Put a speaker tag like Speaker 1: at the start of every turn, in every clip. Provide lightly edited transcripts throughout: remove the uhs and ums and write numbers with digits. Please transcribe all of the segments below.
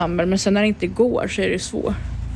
Speaker 1: Men sen när det inte går så är det svårt.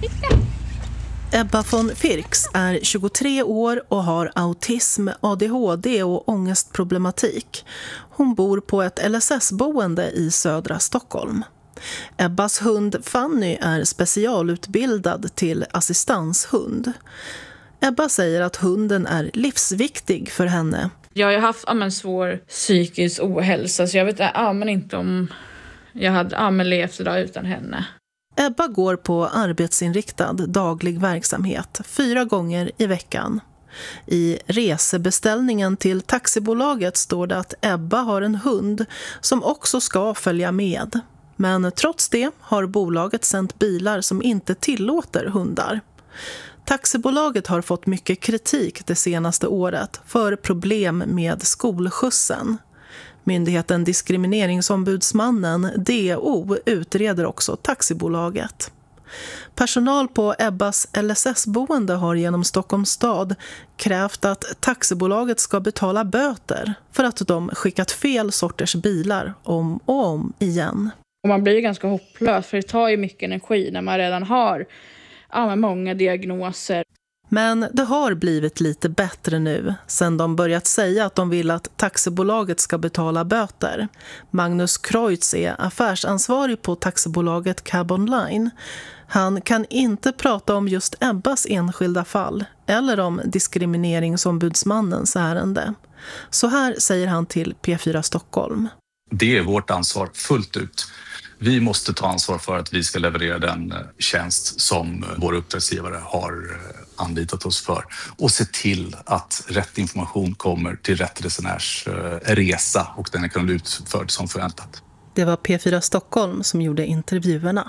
Speaker 2: Ebba von Firks är 23 år och har autism, ADHD och ångestproblematik. Hon bor på ett LSS-boende i södra Stockholm. Ebbas hund Fanny är specialutbildad till assistanshund. Ebba säger att hunden är livsviktig för henne.
Speaker 1: Jag har haft svår psykisk ohälsa, så jag vet inte om jag hade levt idag utan henne.
Speaker 2: Ebba går på arbetsinriktad daglig verksamhet 4 gånger i veckan. I resebeställningen till taxibolaget står det att Ebba har en hund som också ska följa med. Men trots det har bolaget sänt bilar som inte tillåter hundar. Taxibolaget har fått mycket kritik det senaste året för problem med skolskjutsen. Myndigheten Diskrimineringsombudsmannen, DO, utreder också taxibolaget. Personal på Ebbas LSS-boende har genom Stockholms stad krävt att taxibolaget ska betala böter för att de skickat fel sorters bilar om och om igen.
Speaker 1: Och man blir ju ganska hopplös, för det tar ju mycket energi när man redan har många diagnoser.
Speaker 2: Men det har blivit lite bättre nu sedan de börjat säga att de vill att taxibolaget ska betala böter. Magnus Kreutz är affärsansvarig på taxibolaget Cab Online. Han kan inte prata om just Ebbas enskilda fall eller om diskrimineringsombudsmannens ärende. Så här säger han till P4 Stockholm.
Speaker 3: Det är vårt ansvar fullt ut. Vi måste ta ansvar för att vi ska leverera den tjänst som våra uppdragsgivare har anlitat oss för och se till att rätt information kommer till rätt resenärs resa och den kan bli utförd som förväntat.
Speaker 2: Det var P4 Stockholm som gjorde intervjuerna.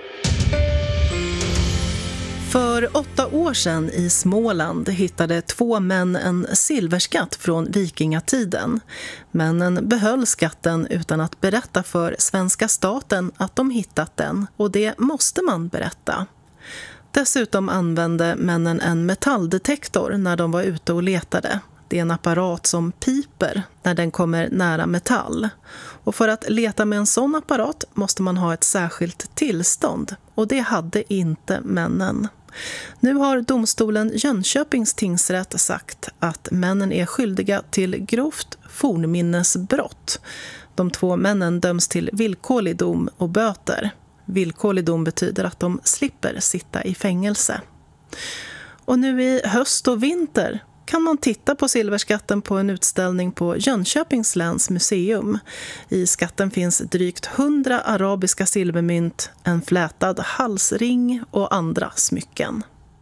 Speaker 2: För 8 år sedan i Småland hittade 2 män en silverskatt från vikingatiden. Männen behöll skatten utan att berätta för svenska staten att de hittat den, och det måste man berätta. Dessutom använde männen en metalldetektor när de var ute och letade. Det är en apparat som piper när den kommer nära metall. Och för att leta med en sån apparat måste man ha ett särskilt tillstånd, och det hade inte männen. Nu har domstolen Jönköpings tingsrätt sagt att männen är skyldiga till grovt fornminnesbrott. De 2 männen döms till villkorlig dom och böter. Villkorlig dom betyder att de slipper sitta i fängelse. Och nu i höst och vinter kan man titta på silverskatten på en utställning på Jönköpings läns museum. I skatten finns drygt 100 arabiska silvermynt, en flätad halsring och andra smycken.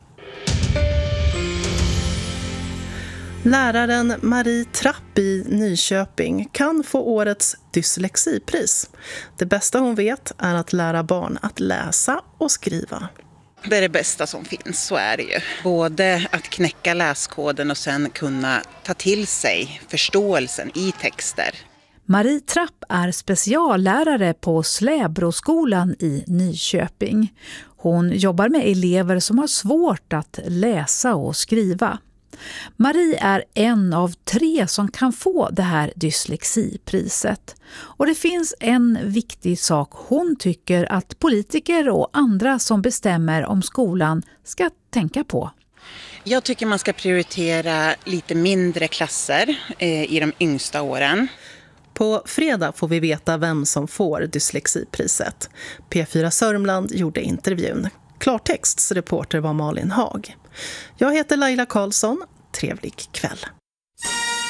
Speaker 2: Läraren Marie Trapp i Nyköping kan få årets dyslexipris. Det bästa hon vet är att lära barn att läsa och skriva.
Speaker 4: Det är det bästa som finns, så är det ju. Både att knäcka läskoden och sen kunna ta till sig förståelsen i texter.
Speaker 5: Marie Trapp är speciallärare på Släbroskolan i Nyköping. Hon jobbar med elever som har svårt att läsa och skriva. Marie är en av 3 som kan få det här dyslexipriset. Och det finns en viktig sak hon tycker att politiker och andra som bestämmer om skolan ska tänka på.
Speaker 4: Jag tycker man ska prioritera lite mindre klasser i de yngsta åren.
Speaker 2: På fredag får vi veta vem som får dyslexipriset. P4 Sörmland gjorde intervjun. Klartexts reporter var Malin Hag. Jag heter Laila Karlsson. Trevlig kväll.